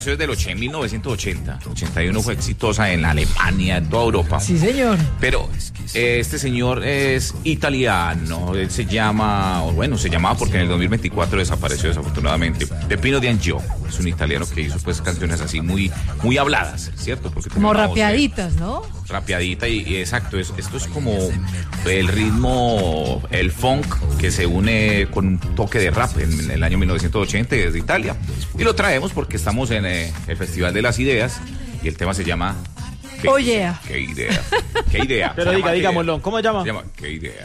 Es del 1980, 81 fue exitosa en Alemania, en toda Europa. Sí, señor. Pero este señor es italiano, él se llamaba porque en el 2024 desapareció desafortunadamente. Peppino D'Angio, es un italiano que hizo pues canciones así muy habladas, ¿cierto? Porque como rapeaditas, ¿no? Rapeadita y exacto, esto es como el ritmo, el funk que se une con un toque de rap en el año 1980 desde Italia. Y lo traemos porque estamos en el Festival de las Ideas y el tema se llama Oh yeah. ¿Qué idea? Pero digámoslo, ¿cómo se llama? Se llama ¿Qué idea?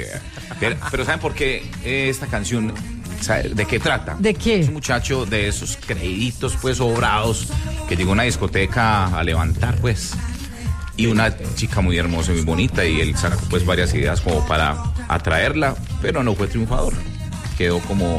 Pero ¿saben por qué esta canción? ¿De qué trata? ¿De qué? Es un muchacho de esos créditos pues sobrados que llegó a una discoteca a levantar pues y una chica muy hermosa y muy bonita y él sacó pues varias ideas como para atraerla, pero no fue triunfador. Quedó como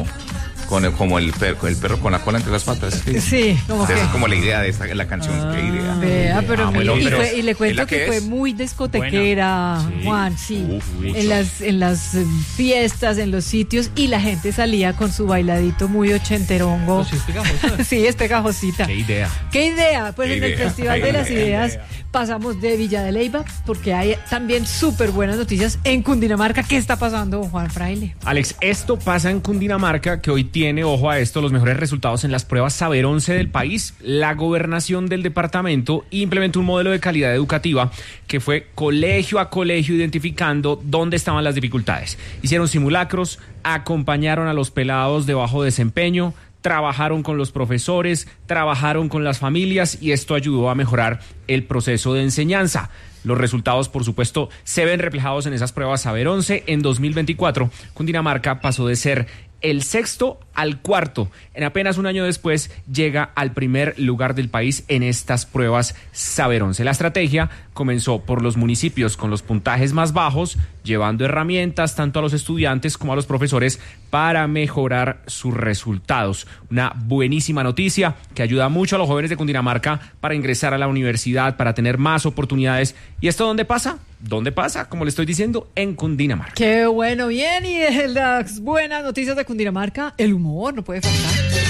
el perro con la cola entre las patas. Sí, como que. Esa es como la idea de la canción. ¿Qué idea? Vea, pero bueno, y le cuento que fue muy discotequera, sí. Juan, sí. En las fiestas, en los sitios, y la gente salía con su bailadito muy ochenterongo. Sí, es pegajosita. Sí, es pegajosita. ¿Qué idea? ¿Qué idea? Pues ¿Qué en el idea? Festival de las Ideas pasamos de Villa de Leyva, porque hay también súper buenas noticias en Cundinamarca. ¿Qué está pasando, Juan Fraile? Alex, esto pasa en Cundinamarca, que hoy tiene, ojo a esto, los mejores resultados en las pruebas Saber 11 del país. La gobernación del departamento implementó un modelo de calidad educativa que fue colegio a colegio identificando dónde estaban las dificultades. Hicieron simulacros, acompañaron a los pelados de bajo desempeño, trabajaron con los profesores, trabajaron con las familias y esto ayudó a mejorar el proceso de enseñanza. Los resultados, por supuesto, se ven reflejados en esas pruebas Saber 11. En 2024, Cundinamarca pasó de ser el sexto al cuarto. En apenas un año después, llega al primer lugar del país en estas pruebas Saber 11. La estrategia comenzó por los municipios con los puntajes más bajos, llevando herramientas tanto a los estudiantes como a los profesores para mejorar sus resultados. Una buenísima noticia que ayuda mucho a los jóvenes de Cundinamarca para ingresar a la universidad, para tener más oportunidades. ¿Y esto dónde pasa? ¿Dónde pasa? Como le estoy diciendo, en Cundinamarca. Qué bueno, bien, y de las buenas noticias de Cundinamarca, el humor no puede faltar.